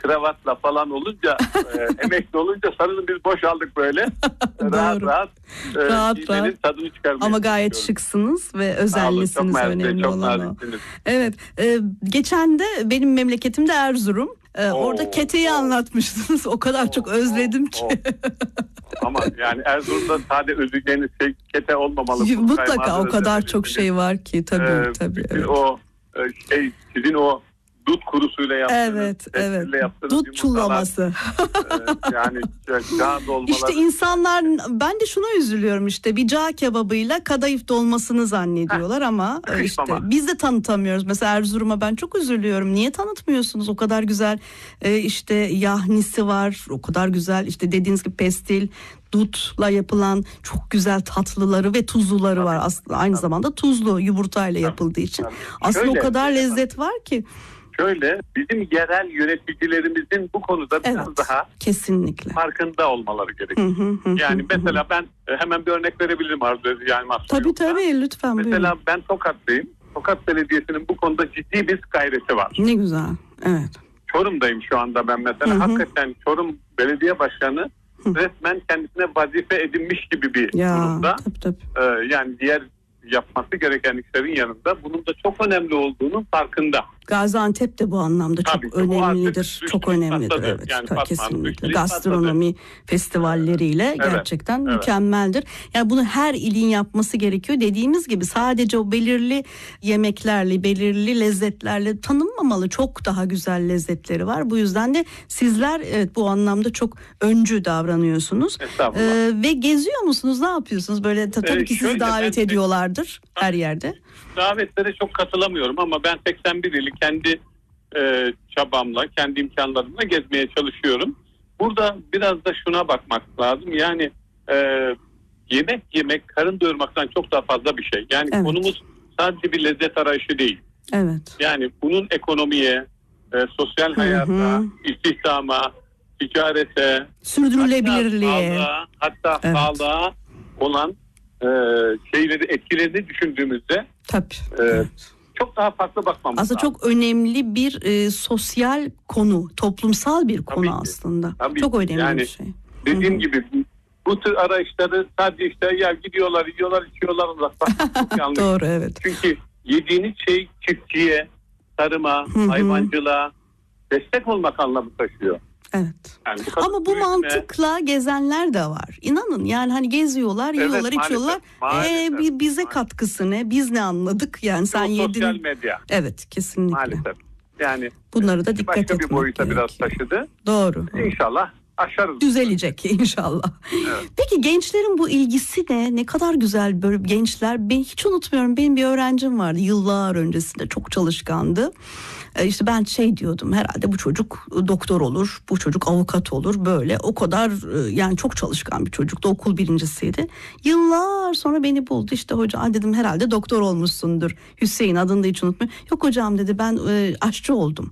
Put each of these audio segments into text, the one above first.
kravatla falan olunca emekli olunca sanırım biz boşaldık böyle. rahat tadını çıkarmaya. Ama gayet şıksınız ve özenlisiniz, önemli olan o. Evet. Geçen de benim memleketimde Erzurum. Orada keteyi anlatmıştınız. O kadar çok özledim ki. Ama yani Erzurum'da sade özleyeceğiniz şey kete olmamalı. Mutlaka o kadar çok şey var ki tabii. Evet. O sizin o dut kurusuyla yaptığınız, evet. Dut çullaması. Yani cağ dolmaları. İşte insanlar, ben de şuna üzülüyorum, işte bir cağ kebabıyla kadayıf dolmasını zannediyorlar ama işte biz de tanıtamıyoruz. Mesela Erzurum'a ben çok üzülüyorum. Niye tanıtmıyorsunuz? O kadar güzel işte yahnisi var. O kadar güzel işte dediğiniz gibi pestil, dutla yapılan çok güzel tatlıları ve tuzluları var. Aslında aynı zamanda tuzlu yumurtayla yapıldığı için. Aslında o kadar lezzet var ki. Şöyle, bizim yerel yöneticilerimizin bu konuda biraz daha kesinlikle farkında olmaları gerekiyor. Yani mesela ben hemen bir örnek verebilirim Arzu. Yani tabii lütfen. Mesela buyurun. Ben Tokat'tayım. Tokat Belediyesi'nin bu konuda ciddi bir gayreti var. Ne güzel. Evet. Çorum'dayım şu anda ben mesela. Hakikaten Çorum Belediye Başkanı resmen kendisine vazife edinmiş gibi bir durumda. Tabii. Yani diğer yapması gereken işlerin yanında bunun da çok önemli olduğunun farkında. Gaziantep de bu anlamda çok önemlidir. Çok önemlidir. Evet. Yani kesinlikle. Gastronomi festivalleriyle gerçekten mükemmeldir. Yani bunu her ilin yapması gerekiyor. Dediğimiz gibi sadece o belirli yemeklerle, belirli lezzetlerle tanınmamalı. Çok daha güzel lezzetleri var. Bu yüzden de sizler bu anlamda çok öncü davranıyorsunuz. Ve geziyor musunuz? Ne yapıyorsunuz? Böyle tabii ki sizi davet ediyorlardır her yerde. Davetlere çok katılamıyorum ama ben 81 ili kendi çabamla, kendi imkanlarımla gezmeye çalışıyorum. Burada biraz da şuna bakmak lazım. Yani yemek karın doyurmaktan çok daha fazla bir şey. Yani konumuz sadece bir lezzet arayışı değil. Evet. Yani bunun ekonomiye, sosyal hayata, istihdama, ticarete, sürdürülebilirliğe, hatta sağlığa olan etkilerini düşündüğümüzde çok daha farklı bakmamız aslında lazım. Çok önemli bir sosyal konu, toplumsal bir konu aslında. Çok önemli bir şey. Dediğim gibi bu tür arayışları sadece gidiyorlar, yiyorlar, içiyorlar, uzaklaşmak çok yanlış. Doğru, evet. Çünkü yediğiniz şey çiftçiye, tarıma, hayvancılığa destek olmak anlamı taşıyor. Evet. Yani ama bu mantıkla gezenler de var. İnanın yani hani geziyorlar, yiyorlar, içiyorlar. Maalesef. Bize katkısı ne? Biz ne anladık? Yani sen yedin. Sosyal medya. Evet, kesinlikle. Maalesef. Yani bunları da dikkat etmek başka bir boyuta gerekiyor. Biraz taşıdı. Doğru. İnşallah aşarız. Düzelecek inşallah. Evet. Peki gençlerin bu ilgisi ne kadar güzel, böyle gençler. Ben hiç unutmuyorum, benim bir öğrencim vardı yıllar öncesinde, çok çalışkandı. İşte ben diyordum, herhalde bu çocuk doktor olur, bu çocuk avukat olur, böyle o kadar yani çok çalışkan bir çocuktu, okul birincisiydi. Yıllar sonra beni buldu, işte hocam dedim herhalde doktor olmuşsundur, Hüseyin, adını da hiç unutmuyorum. Yok hocam dedi, ben aşçı oldum.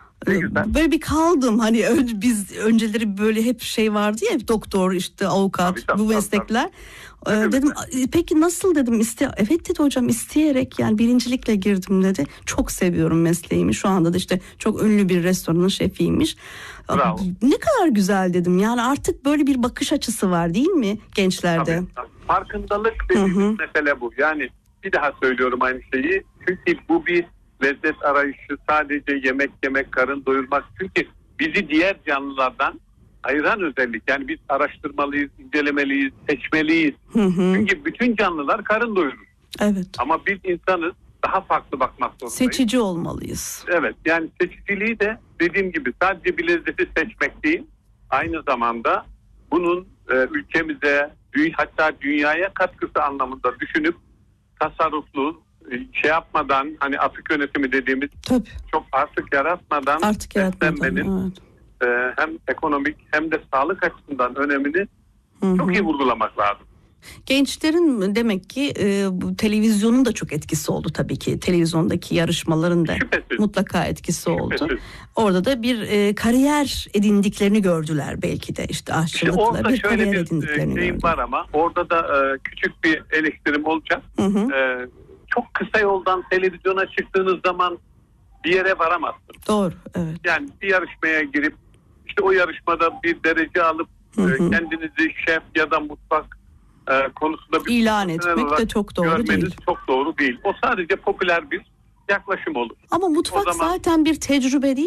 Böyle bir kaldım, hani biz önceleri böyle hep vardı ya, doktor, işte avukat, bu meslekler. Dedim peki nasıl, dedim evet dedi hocam, isteyerek, yani birincilikle girdim dedi. Çok seviyorum mesleğimi, şu anda da işte çok ünlü bir restoranın şefiymiş. Bravo. Ne kadar güzel dedim, yani artık böyle bir bakış açısı var değil mi gençlerde? Tabii. Farkındalık dediğimiz mesele bu. Yani bir daha söylüyorum aynı şeyi, çünkü bu bir lezzet arayışı, sadece yemek, karın doyurmak. Çünkü bizi diğer canlılardan ayıran özellik. Yani biz araştırmalıyız, incelemeliyiz, seçmeliyiz. Çünkü bütün canlılar karın doyurur. Evet. Ama biz insanız, daha farklı bakmak zorundayız. Seçici olmalıyız. Evet, yani seçiciliği de dediğim gibi sadece bir lezzeti seçmek değil, aynı zamanda bunun ülkemize, hatta dünyaya katkısı anlamında düşünüp tasarruflu, yapmadan, hani atık yönetimi dediğimiz, çok atık yaratmadan beslenmenin hem ekonomik hem de sağlık açısından önemini çok iyi vurgulamak lazım. Gençlerin demek ki bu televizyonun da çok etkisi oldu tabii ki. Televizyondaki yarışmaların da mutlaka etkisi oldu. Orada da bir kariyer edindiklerini gördüler belki de, işte aşçılıkla bir kariyer edindiklerini gördüler. Var ama orada da küçük bir eleştirim olacak. Çok kısa yoldan televizyona çıktığınız zaman bir yere varamazsınız. Doğru, evet. Yani bir yarışmaya girip işte o yarışmada bir derece alıp kendinizi şef ya da mutfak konusunda bir İlan profesyonel etmek de olarak çok doğru görmeniz değil. çok doğru değil. O sadece popüler bir yaklaşım olur. Ama mutfak O zaman- zaten bir tecrübe değil